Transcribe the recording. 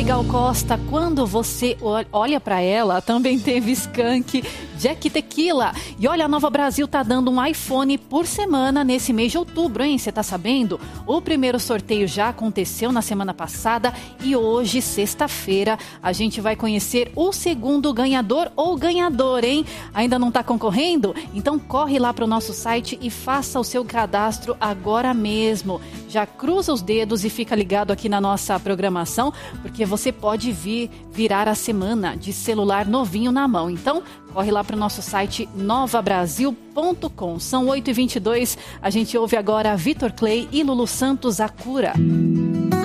Gal Costa, quando você olha pra ela, também teve Skank, Jack Tequila. E olha, a Nova Brasil tá dando um iPhone por semana nesse mês de outubro, hein? Você tá sabendo? O primeiro sorteio já aconteceu na semana passada e hoje, sexta-feira, a gente vai conhecer o segundo ganhador ou ganhadora, hein? Ainda não tá concorrendo? Então corre lá pro nosso site e faça o seu cadastro agora mesmo. Já cruza os dedos e fica ligado aqui na nossa programação, porque você pode virar a semana de celular novinho na mão. Então, corre lá para o nosso site novabrasil.com. São 8h22, a gente ouve agora Vitor Clay e Lulu Santos, A Cura.